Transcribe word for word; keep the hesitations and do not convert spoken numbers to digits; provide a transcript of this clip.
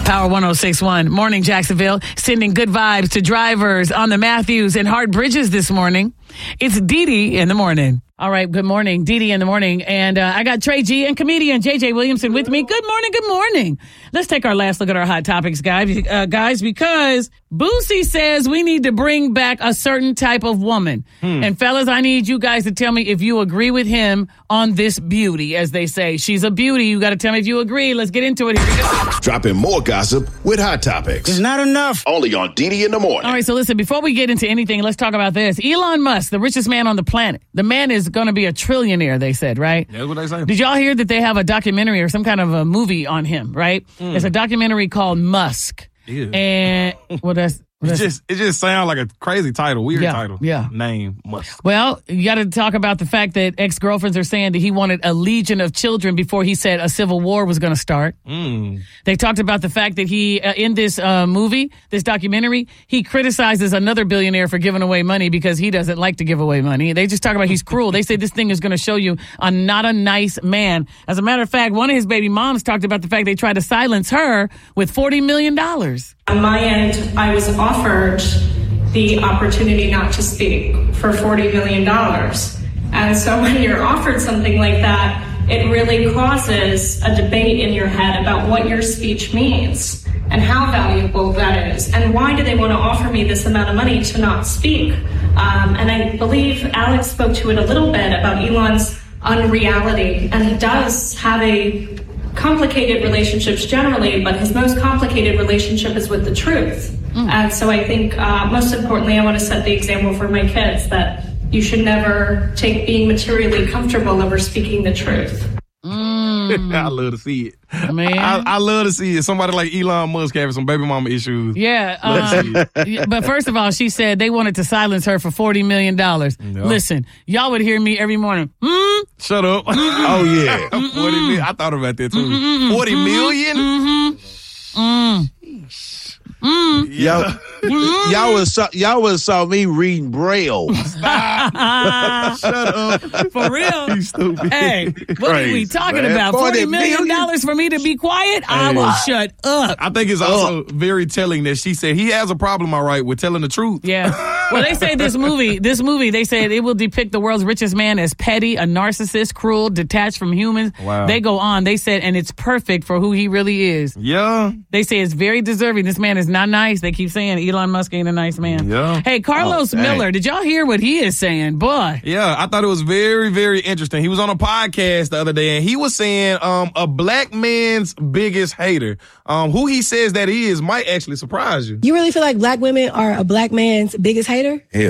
Power one oh six point one. Morning, Jacksonville. Sending good vibes to drivers on the Matthews and Hart Bridges this morning. It's Dee Dee in the morning. All right, good morning. Dee Dee in the morning. And uh, I got Trey G and comedian J J Williamson with me. Good morning, good morning. Let's take our last look at our hot topics, guys, uh, guys because Boosie says we need to bring back a certain type of woman. Hmm. And fellas, I need you guys to tell me if you agree with him on this beauty, as they say. She's a beauty. You got to tell me if you agree. Let's get into it. Here we go. Dropping more gossip with Hot Topics. It's not enough. Only on Dee Dee in the morning. All right, so listen, before we get into anything, let's talk about this. Elon Musk, the richest man on the planet. The man is going to be a trillionaire, they said, right? That's what they say. Did y'all hear that they have a documentary or some kind of a movie on him, right? Mm. It's a documentary called Musk. Ew. And, well, that's... It just it just sounds like a crazy title, weird yeah, title. Yeah. Name Musk. Well, you got to talk about the fact that ex-girlfriends are saying that he wanted a legion of children before he said a civil war was going to start. Mm. They talked about the fact that he, uh, in this uh, movie, this documentary, he criticizes another billionaire for giving away money because he doesn't like to give away money. They just talk about he's cruel. They say this thing is going to show you a not a nice man. As a matter of fact, one of his baby moms talked about the fact they tried to silence her with forty million dollars. On my end, I was offered the opportunity not to speak for forty million dollars. And so when you're offered something like that, it really causes a debate in your head about what your speech means and how valuable that is. And why do they want to offer me this amount of money to not speak? Um, and I believe Alex spoke to it a little bit about Elon's unreality. And he does have a complicated relationships generally, but his most complicated relationship is with the truth. Mm. And so I think uh, most importantly, I want to set the example for my kids that you should never take being materially comfortable over speaking the truth. Mm. I love to see it. Man. I, I love to see it. Somebody like Elon Musk having some baby mama issues. Yeah. Um, but first of all, she said they wanted to silence her for forty million dollars. No. Listen, y'all would hear me every morning. Mm? Shut up. Oh, yeah. forty million. I thought about that, too. Mm-mm-mm. forty million? Mm-hmm. Mm. Mm. Y'all, mm. y'all was saw, y'all was saw me reading Braille. Stop. Shut up. For real? You stupid. Hey, what Crazy, are we talking man. about? Forty million dollars for me to be quiet? Hey. I will shut up. I think it's also uh. very telling that she said he has a problem, all right, with telling the truth. Yeah. Well, they say this movie, this movie, they said it will depict the world's richest man as petty, a narcissist, cruel, detached from humans. Wow. They go on. They said, and it's perfect for who he really is. Yeah. They say it's very deserving. This man is not nice. They keep saying Elon Musk ain't a nice man. Yeah. Hey, Carlos oh, Miller, did y'all hear what he is saying? Boy. Yeah, I thought it was very, very interesting. He was on a podcast the other day, and he was saying um, a black man's biggest hater. Um, who he says that he is might actually surprise you. You really feel like black women are a black man's biggest hater? Hell